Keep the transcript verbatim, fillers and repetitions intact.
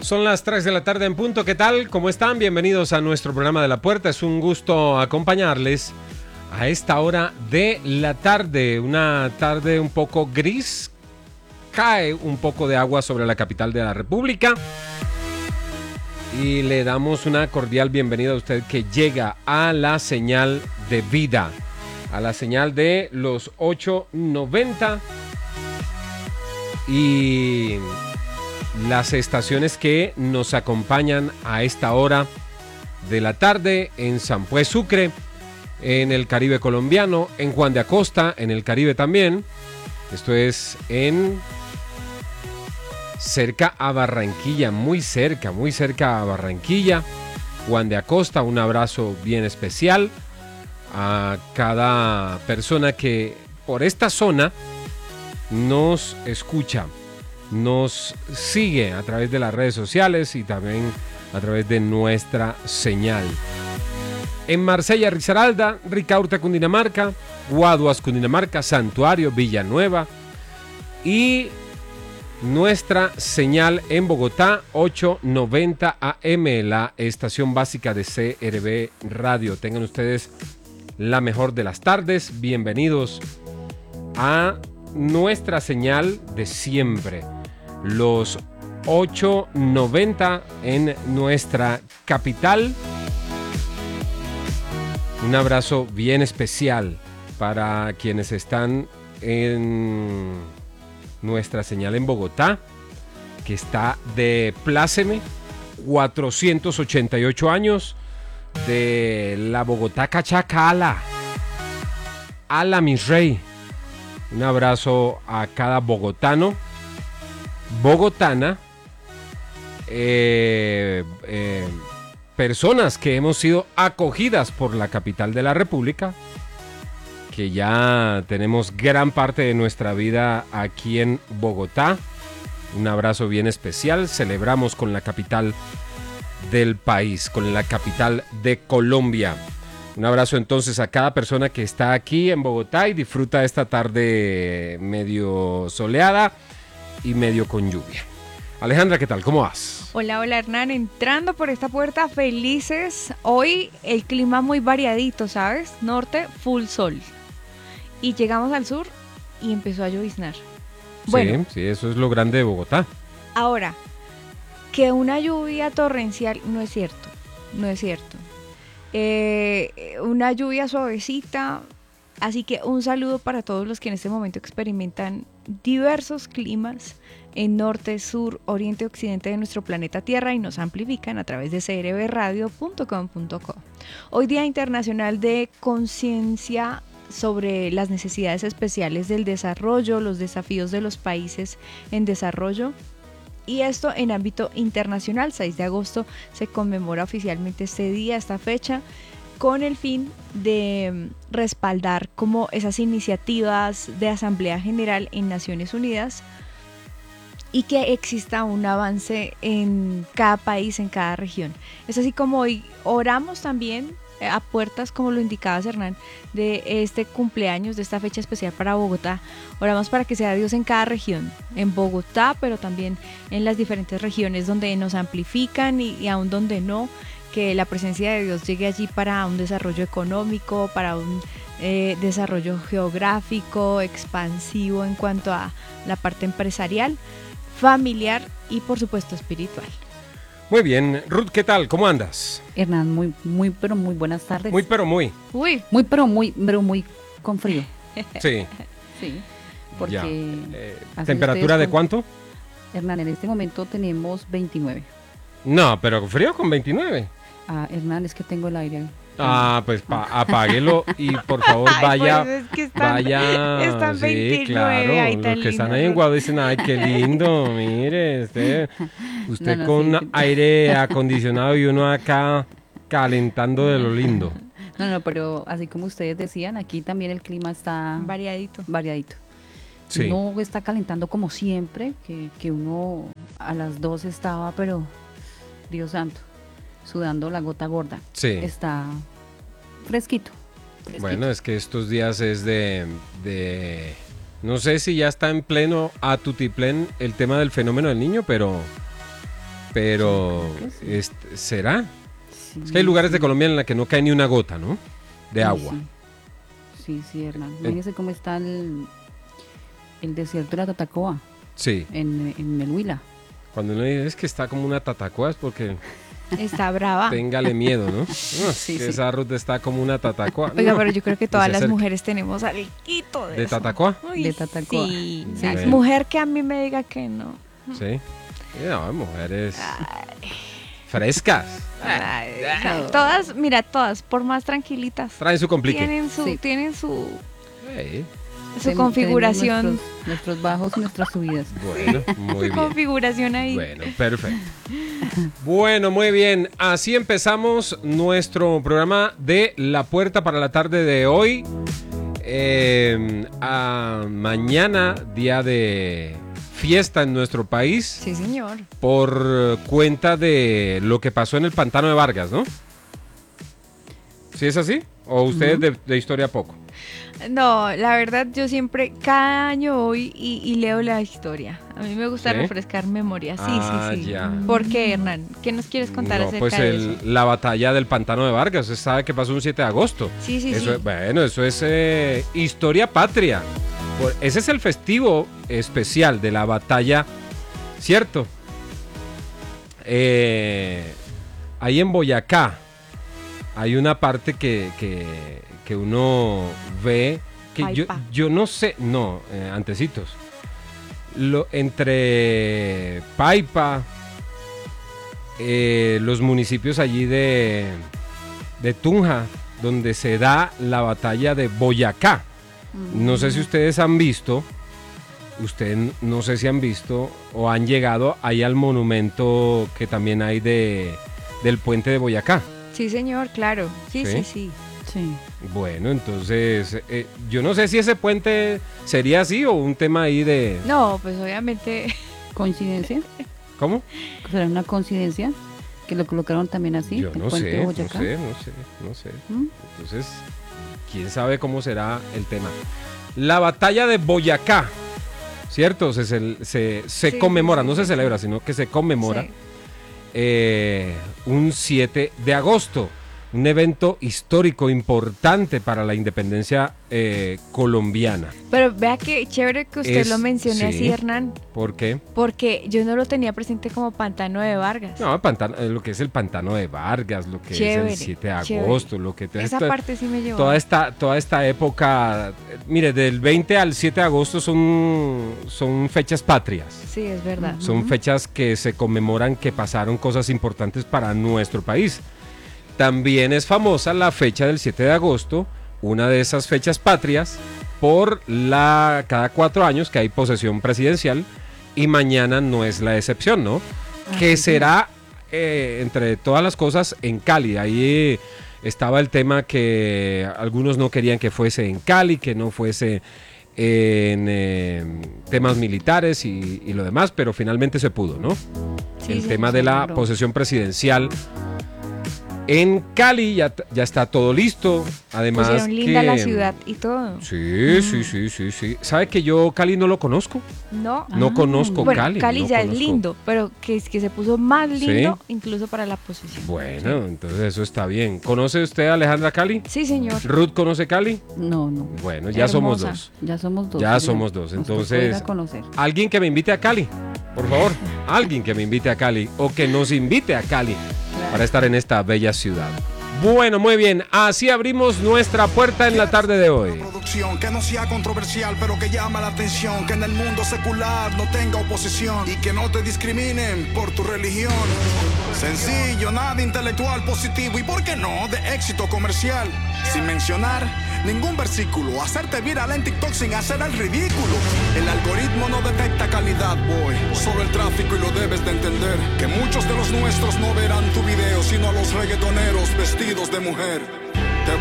Son las tres de la tarde en punto. ¿Qué tal? ¿Cómo están? Bienvenidos a nuestro programa de La Puerta. Es un gusto acompañarles a esta hora de la tarde. Una tarde un poco gris. Cae un poco de agua sobre la capital de la República. Y le damos una cordial bienvenida a usted que llega a la señal de vida. A la señal de los ocho noventa. Y las estaciones que nos acompañan a esta hora de la tarde en San Pues Sucre, en el Caribe colombiano, en Juan de Acosta, en el Caribe también. Esto es en cerca a Barranquilla, muy cerca, muy cerca a Barranquilla. Juan de Acosta, un abrazo bien especial a cada persona que por esta zona nos escucha, nos sigue a través de las redes sociales y también a través de nuestra señal. En Marsella, Risaralda, Ricaurte, Cundinamarca, Guaduas, Cundinamarca, Santuario, Villanueva y nuestra señal en Bogotá, ocho noventa A M, la estación básica de C R V Radio. Tengan ustedes la mejor de las tardes. Bienvenidos a nuestra señal de siempre. Los ocho noventa en nuestra capital. Un abrazo bien especial para quienes están en nuestra señal en Bogotá, que está de pláceme, cuatrocientos ochenta y ocho años de la Bogotá Cachaca. Ala, ala mi rey. Un abrazo a cada bogotano, bogotana, eh, eh, personas que hemos sido acogidas por la capital de la República, que ya tenemos gran parte de nuestra vida aquí en Bogotá. Un abrazo bien especial. Celebramos con la capital del país, con la capital de Colombia. Un abrazo entonces a cada persona que está aquí en Bogotá y disfruta esta tarde medio soleada y medio con lluvia. Alejandra, ¿qué tal? ¿Cómo vas? Hola, hola Hernán, entrando por esta puerta felices. Hoy el clima muy variadito, ¿sabes? Norte, full sol. Y llegamos al sur y empezó a lloviznar. Bueno, sí, sí, eso es lo grande de Bogotá. Ahora, que una lluvia torrencial no es cierto, no es cierto. Eh, una lluvia suavecita, así que un saludo para todos los que en este momento experimentan diversos climas en norte, sur, oriente y occidente de nuestro planeta Tierra y nos amplifican a través de c r v radio punto com punto co. Hoy Día Internacional de Conciencia sobre las necesidades especiales del desarrollo, los desafíos de los países en desarrollo. Y esto en ámbito internacional. Seis de agosto se conmemora oficialmente este día, esta fecha, con el fin de respaldar como esas iniciativas de Asamblea General en Naciones Unidas y que exista un avance en cada país, en cada región. Es así como hoy oramos también a puertas, como lo indicabas Hernán, de este cumpleaños, de esta fecha especial para Bogotá. Oramos para que sea Dios en cada región, en Bogotá, pero también en las diferentes regiones donde nos amplifican y, y aún donde no, que la presencia de Dios llegue allí para un desarrollo económico, para un eh, desarrollo geográfico, expansivo en cuanto a la parte empresarial, familiar y por supuesto espiritual. Muy bien, Ruth, ¿qué tal? ¿Cómo andas? Hernán, muy, muy, pero muy buenas tardes. Muy, pero muy. Uy. Muy, pero muy, pero muy con frío. Sí. Sí, porque... Ya. Eh, ¿Temperatura de con... cuánto? Hernán, en este momento tenemos veintinueve. No, pero frío con veintinueve. Ah, Hernán, es que tengo el aire. Ah, pues pa apáguelo y por favor vaya, Ay, pues es que están, vaya, están sí, veintinueve, claro, ay, los tan que están lindo. ahí en Guado dicen, ay, qué lindo, mire, usted, usted No, no, con sí. aire acondicionado y uno acá calentando de lo lindo. No, no, pero así como ustedes decían, aquí también el clima está Variadito. variadito. Sí. No está calentando como siempre, que, que uno a las dos estaba, pero Dios santo, sudando la gota gorda. Sí. Está fresquito. fresquito. Bueno, es que estos días es de, de, no sé si ya está en pleno a tutiplén el tema del fenómeno del niño, pero pero Creo que sí. este, ¿será? Sí, Es que hay lugares de sí. Colombia en la que no cae ni una gota, ¿no? De Sí, agua. Sí, sí, sí, Hernán. Imagínese cómo está el, el desierto de la Tatacoa Sí. en, en el Huila. Cuando uno dice es que está como una tatacoa es porque Está brava. téngale miedo, ¿no? No, Sí, que sí. esa ruta está como una tatacoa. Oiga, No, pero yo creo que ni todas se las acerque. mujeres tenemos algo de ¿De eso. tatacoa? Uy, De tatacoa. Sí, Sí. sí. Mujer que a mí me diga que no. Sí. No, mujeres frescas. Ay, todas, mira, todas, por más tranquilitas. Traen su complique. Tienen su, Sí. tienen su, Sí. su Ten- configuración, tenemos Nuestros, nuestros bajos y nuestras subidas. Bueno, muy su bien. configuración ahí. Bueno, perfecto. Bueno, muy bien. Así empezamos nuestro programa de La Puerta para la tarde de hoy. Eh, a mañana, día de fiesta en nuestro país, Sí, señor. por cuenta de lo que pasó en el pantano de Vargas, ¿no? ¿Sí es así? ¿O ustedes de, de historia poco? No, la verdad, yo siempre, cada año voy y, y leo la historia. A mí me gusta ¿Sí? refrescar memoria. Sí, Ah, sí, sí. ya. ¿Por qué, Hernán? ¿Qué nos quieres contar No, acerca pues de el- eso? la batalla del pantano de Vargas. Usted sabe que pasó un siete de agosto. Sí, sí, Eso sí. es- bueno, eso es eh, historia patria. Por- ese es el festivo especial de la batalla, ¿cierto? Eh, ahí en Boyacá hay una parte que, que, que uno ve que yo, Paipa. yo no sé, no, eh, antecitos. Lo, entre Paipa, eh, los municipios allí de, de Tunja, donde se da la batalla de Boyacá. No sé si ustedes han visto, ustedes no sé si han visto o han llegado ahí al monumento que también hay de, del puente de Boyacá. Sí, señor, claro. Sí, ¿Sí? sí, sí. Sí. Bueno, entonces, eh, yo no sé si ese puente sería así o un tema ahí de... No, pues obviamente. ¿Coincidencia? ¿Cómo? ¿Será una coincidencia que lo colocaron también así? Yo el no puente sé, de no Boyacá? sé, no sé, no sé. ¿Mm? Entonces, quién sabe cómo será el tema. La batalla de Boyacá, ¿cierto? Se, se, se, se Sí, conmemora, sí, no sí, se sí. celebra, sino que se conmemora Sí. eh, un siete de agosto. Un evento histórico importante para la independencia eh, colombiana. Pero vea que chévere que usted Es- lo mencione sí. así, Hernán, ¿Por qué? porque yo no lo tenía presente como Pantano de Vargas. No, pantano, eh, lo que es el pantano de Vargas, lo que Chévere, es el siete de chévere. agosto, lo que Esa esta- parte sí me llevó. toda esta toda esta época, eh, mire, del veinte al siete de agosto son son fechas patrias. Sí, es verdad. Son Ujú. fechas que se conmemoran que pasaron cosas importantes para nuestro país. También es famosa la fecha del siete de agosto, una de esas fechas patrias, por la cada cuatro años que hay posesión presidencial y mañana no es la excepción, ¿no? Que será, eh, entre todas las cosas, en Cali. Ahí eh, estaba el tema que algunos no querían que fuese en Cali, que no fuese en eh, temas militares y, y lo demás, pero finalmente se pudo, ¿no? Sí, el sí, tema se de la logró. posesión presidencial en Cali ya, t- ya está todo listo. Además Pusieron linda que- la ciudad y todo. Sí, sí, sí, sí, sí. ¿Sabe que yo Cali no lo conozco? No. No Ah, conozco Bueno, Cali. Cali no ya es conozco. lindo, pero que, que se puso más ¿Sí? lindo incluso para la posición. Bueno, entonces eso está bien. ¿Conoce usted a Alejandra Cali? Sí, señor. ¿Ruth conoce Cali? No, no. Bueno, ya somos Hermosa. dos. Ya somos dos. Ya mira, somos dos, nos tocó entonces- ir a conocer. Alguien que me invite a Cali, por favor. Alguien que me invite a Cali o que nos invite a Cali para estar en esta bella ciudad. Bueno, muy bien. Así abrimos nuestra puerta en la tarde de hoy. Producción que no sea controversial, pero que llama la atención. Que en el mundo secular no tenga oposición y que no te discriminen por tu religión. Sencillo, nada intelectual positivo y, ¿por qué no?, de éxito comercial. Sin mencionar ningún versículo. Hacerte viral en TikTok sin hacer el ridículo. El algoritmo no detecta calidad, boy. Solo el tráfico y lo debes de entender. Que muchos de los nuestros no verán tu video, sino a los reggaetoneros vestidos de mujer.